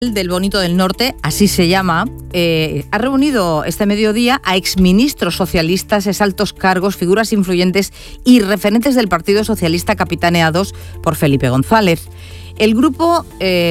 del Bonito del Norte, así se llama, ha reunido este mediodía a exministros socialistas, exaltos cargos, figuras influyentes y referentes del Partido Socialista capitaneados por Felipe González. El grupo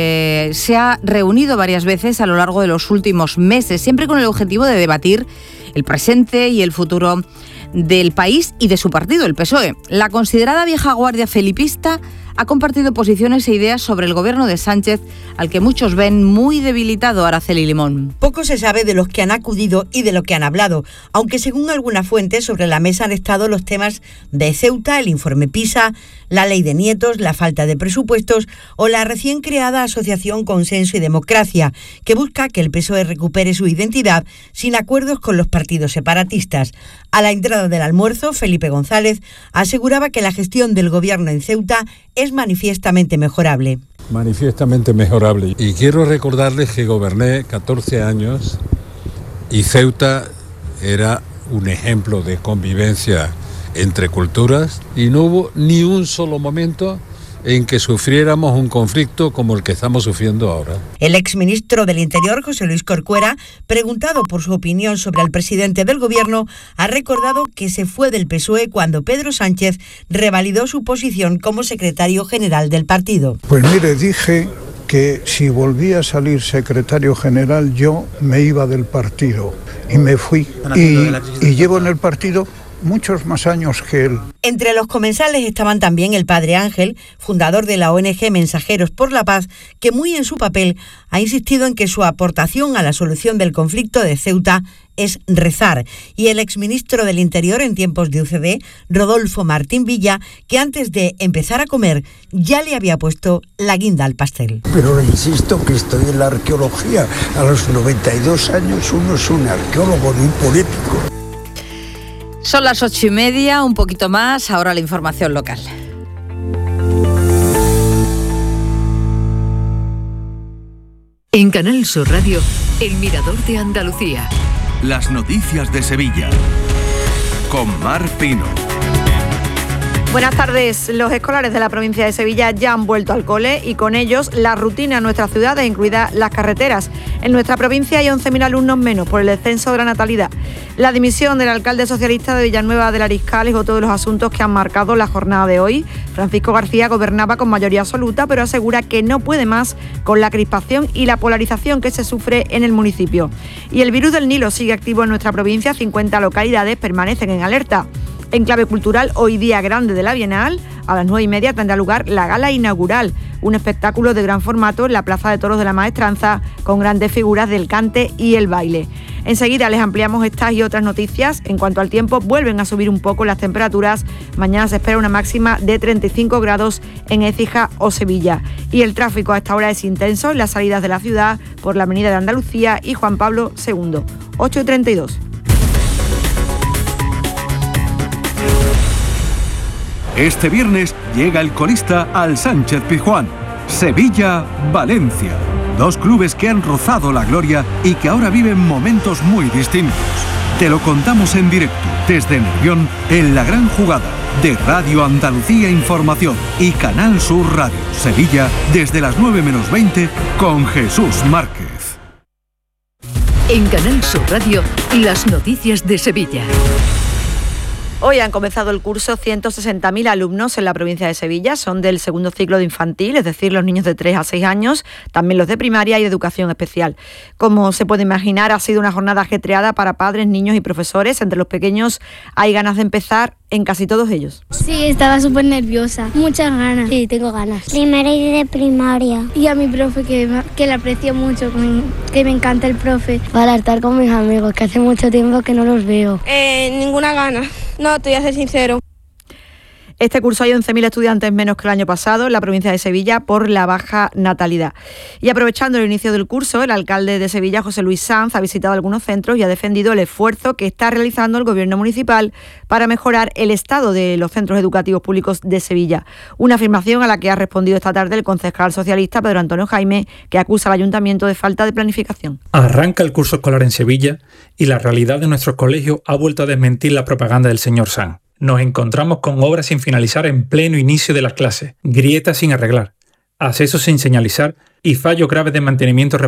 se ha reunido varias veces a lo largo de los últimos meses, siempre con el objetivo de debatir el presente y el futuro del país y de su partido, el PSOE. La considerada vieja guardia felipista ha compartido posiciones e ideas sobre el gobierno de Sánchez, al que muchos ven muy debilitado. Araceli Limón. Poco se sabe de los que han acudido y de lo que han hablado, aunque según algunas fuentes sobre la mesa han estado los temas de Ceuta, el informe PISA, la ley de nietos, la falta de presupuestos o la recién creada Asociación Consenso y Democracia, que busca que el PSOE recupere su identidad sin acuerdos con los partidos separatistas. A la entrada del almuerzo, Felipe González aseguraba que la gestión del gobierno en Ceuta es manifiestamente mejorable. Manifiestamente mejorable. Y quiero recordarles que goberné 14 años y Ceuta era un ejemplo de convivencia entre culturas y no hubo ni un solo momento en que sufriéramos un conflicto como el que estamos sufriendo ahora. El exministro del Interior, José Luis Corcuera, preguntado por su opinión sobre el presidente del gobierno, ha recordado que se fue del PSOE cuando Pedro Sánchez revalidó su posición como secretario general del partido. Pues mire, dije que si volvía a salir secretario general yo me iba del partido y me fui y llevo en el partido muchos más años que él. Entre los comensales estaban también el padre Ángel, fundador de la ONG Mensajeros por la Paz, que muy en su papel ha insistido en que su aportación a la solución del conflicto de Ceuta es rezar, y el exministro del Interior en tiempos de UCD, Rodolfo Martín Villa, que antes de empezar a comer ya le había puesto la guinda al pastel. Pero le insisto que estoy en la arqueología. A los 92 años uno es un arqueólogo, no un político. Son las 8:30, un poquito más, ahora la información local. En Canal Sur Radio, El Mirador de Andalucía. Las noticias de Sevilla, con Mar Pino. Buenas tardes. Los escolares de la provincia de Sevilla ya han vuelto al cole y con ellos la rutina en nuestras ciudades, incluidas las carreteras. En nuestra provincia hay 11.000 alumnos menos por el descenso de la natalidad. La dimisión del alcalde socialista de Villanueva del Ariscal es otro de los asuntos que han marcado la jornada de hoy. Francisco García gobernaba con mayoría absoluta, pero asegura que no puede más con la crispación y la polarización que se sufre en el municipio. Y el virus del Nilo sigue activo en nuestra provincia. 50 localidades permanecen en alerta. En clave cultural, hoy día grande de la Bienal, a las 9:30 tendrá lugar la gala inaugural, un espectáculo de gran formato en la Plaza de Toros de la Maestranza, con grandes figuras del cante y el baile. Enseguida les ampliamos estas y otras noticias. En cuanto al tiempo, vuelven a subir un poco las temperaturas. Mañana se espera una máxima de 35 grados en Écija o Sevilla. Y el tráfico a esta hora es intenso en las salidas de la ciudad por la Avenida de Andalucía y Juan Pablo II. 8:32. Este viernes llega el colista al Sánchez Pizjuán. Sevilla-Valencia. Dos clubes que han rozado la gloria y que ahora viven momentos muy distintos. Te lo contamos en directo desde Nervión en La Gran Jugada de Radio Andalucía Información y Canal Sur Radio. Sevilla desde las 9:20 con Jesús Márquez. En Canal Sur Radio, las noticias de Sevilla. Hoy han comenzado el curso 160.000 alumnos en la provincia de Sevilla. Son del segundo ciclo de infantil, es decir, los niños de 3 a 6 años, también los de primaria y de educación especial. Como se puede imaginar, ha sido una jornada ajetreada para padres, niños y profesores. Entre los pequeños hay ganas de empezar en casi todos ellos. Sí, estaba súper nerviosa, muchas ganas. Sí, tengo ganas. Primera y de primaria. Y a mi profe, que le aprecio mucho, que me encanta el profe. Para estar con mis amigos, que hace mucho tiempo que no los veo. Ninguna gana. No, te voy a ser sincero. Este curso hay 11.000 estudiantes menos que el año pasado en la provincia de Sevilla por la baja natalidad. Y aprovechando el inicio del curso, el alcalde de Sevilla, José Luis Sanz, ha visitado algunos centros y ha defendido el esfuerzo que está realizando el gobierno municipal para mejorar el estado de los centros educativos públicos de Sevilla. Una afirmación a la que ha respondido esta tarde el concejal socialista Pedro Antonio Jaime, que acusa al ayuntamiento de falta de planificación. Arranca el curso escolar en Sevilla y la realidad de nuestros colegios ha vuelto a desmentir la propaganda del señor Sanz. Nos encontramos con obras sin finalizar en pleno inicio de las clases, grietas sin arreglar, acceso sin señalizar y fallos graves de mantenimiento